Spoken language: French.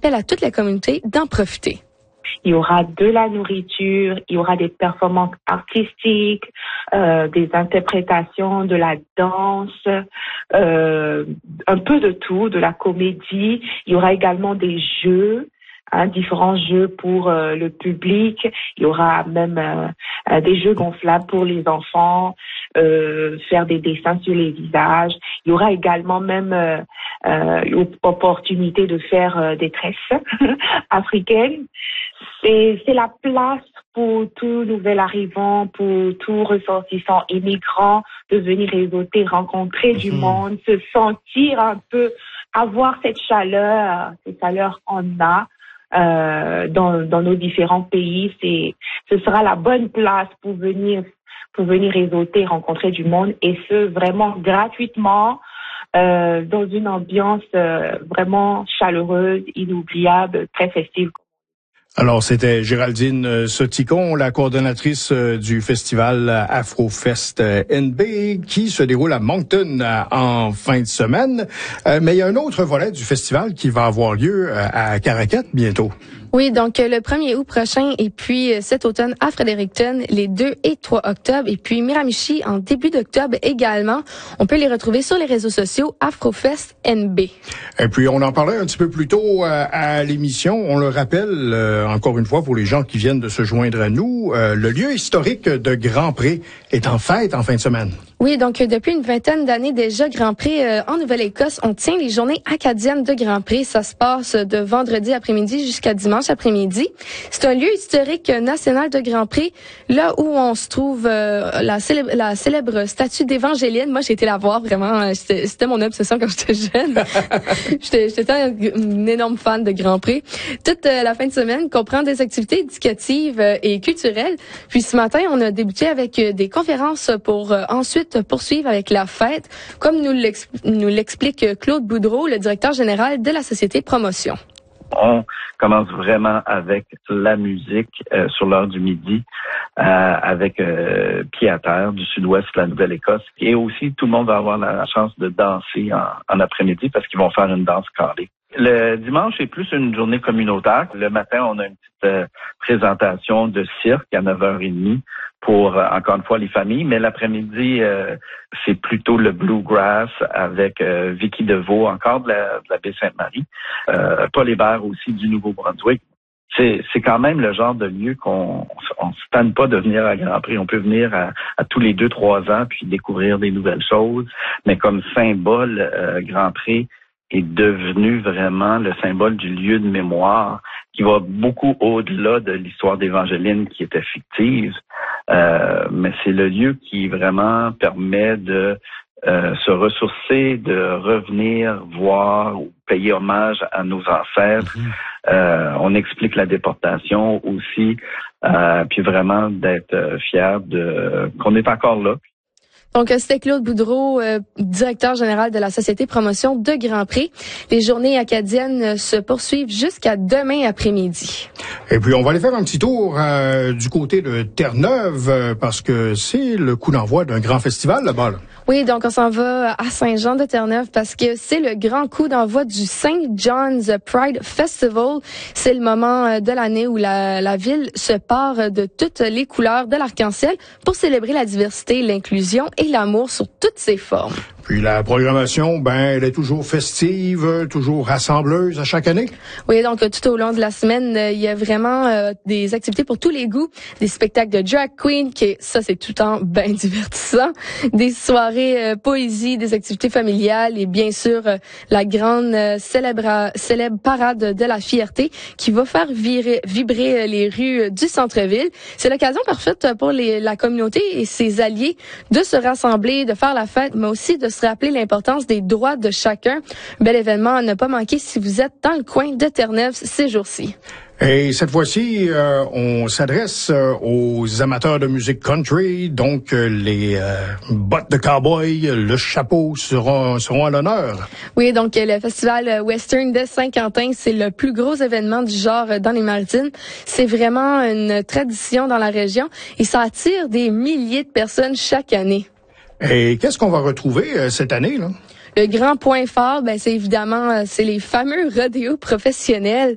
appelle à toute la communauté d'en profiter. Il y aura de la nourriture, il y aura des performances artistiques, des interprétations, de la danse, un peu de tout, de la comédie. Il y aura également des jeux, différents jeux pour le public. Il y aura même des jeux gonflables pour les enfants, faire des dessins sur les visages. Il y aura également même l'opportunité de faire des tresses africaines. C'est la place pour tout nouvel arrivant, pour tout ressortissant immigrant, de venir réseauter, rencontrer du monde, se sentir un peu, avoir cette chaleur qu'on a dans nos différents pays. Ce sera la bonne place pour venir réseauter, rencontrer du monde, et ce vraiment gratuitement, dans une ambiance vraiment chaleureuse, inoubliable, très festive. Alors, c'était Géraldine Soticon, la coordonnatrice du festival Afrofest NB, qui se déroule à Moncton en fin de semaine. Mais il y a un autre volet du festival qui va avoir lieu à Caracat bientôt. Oui, donc le 1er août prochain, et puis cet automne à Fredericton, les 2 et 3 octobre, et puis Miramichi en début d'octobre également. On peut les retrouver sur les réseaux sociaux Afrofest NB. Et puis, on en parlait un petit peu plus tôt à l'émission. On le rappelle, encore une fois, pour les gens qui viennent de se joindre à nous, le lieu historique de Grand-Pré est en fête en fin de semaine. Oui, donc depuis une vingtaine d'années déjà, Grand-Pré en Nouvelle-Écosse, on tient les journées acadiennes de Grand-Pré. Ça se passe de vendredi après-midi jusqu'à dimanche après-midi. C'est un lieu historique national de Grand-Pré, là où on se trouve la célèbre statue d'Évangéline. Moi, j'ai été la voir, vraiment. C'était mon obsession quand j'étais jeune. J'étais une énorme fan de Grand-Pré. Toute la fin de semaine comprend des activités éducatives et culturelles. Puis ce matin, on a débuté avec des conférences pour ensuite poursuivre avec la fête, comme nous l'explique Claude Boudreau, le directeur général de la Société Promotion. On commence vraiment avec la musique sur l'heure du midi, avec Pied à terre du sud-ouest de la Nouvelle-Écosse. Et aussi, tout le monde va avoir la chance de danser en après-midi parce qu'ils vont faire une danse carrée. Le dimanche est plus une journée communautaire. Le matin, on a une petite présentation de cirque à 9h30 pour, encore une fois, les familles. Mais l'après-midi, c'est plutôt le bluegrass avec Vicky Deveau, encore de la baie Sainte-Marie. Paul Hébert aussi du Nouveau-Brunswick. C'est quand même le genre de lieu qu'on se tanne pas de venir à Grand-Pré. On peut venir à tous les 2-3 ans puis découvrir des nouvelles choses. Mais comme symbole, Grand-Pré est devenu vraiment le symbole du lieu de mémoire qui va beaucoup au-delà de l'histoire d'Évangéline qui était fictive. Mais c'est le lieu qui vraiment permet de se ressourcer, de revenir voir ou payer hommage à nos ancêtres. On explique la déportation aussi, puis vraiment d'être fier qu'on est encore là. Donc, c'était Claude Boudreau, directeur général de la Société Promotion de Grand-Pré. Les journées acadiennes se poursuivent jusqu'à demain après-midi. Et puis, on va aller faire un petit tour du côté de Terre-Neuve, parce que c'est le coup d'envoi d'un grand festival là-bas. Là. Oui, donc on s'en va à Saint-Jean-de-Terre-Neuve parce que c'est le grand coup d'envoi du St. John's Pride Festival. C'est le moment de l'année où la ville se part de toutes les couleurs de l'arc-en-ciel pour célébrer la diversité, l'inclusion et l'amour sur toutes ses formes. Puis la programmation, elle est toujours festive, toujours rassembleuse à chaque année. Oui, donc tout au long de la semaine, il y a vraiment des activités pour tous les goûts, des spectacles de drag queen, ça c'est tout le temps bien divertissant, des soirées poésie, des activités familiales et bien sûr la grande célèbre parade de la fierté qui va faire vibrer les rues du centre-ville. C'est l'occasion parfaite pour la communauté et ses alliés de se rassembler, de faire la fête, mais aussi de se rappeler l'importance des droits de chacun. Bel événement à ne pas manquer si vous êtes dans le coin de Terre-Neuve ces jours-ci. Et cette fois-ci, on s'adresse aux amateurs de musique country, donc les bottes de cowboy, le chapeau seront à l'honneur. Oui, donc le festival Western de Saint-Quentin, c'est le plus gros événement du genre dans les Maritimes. C'est vraiment une tradition dans la région et ça attire des milliers de personnes chaque année. Et qu'est-ce qu'on va retrouver cette année, là? Le grand point fort, c'est évidemment les fameux rodéos professionnels.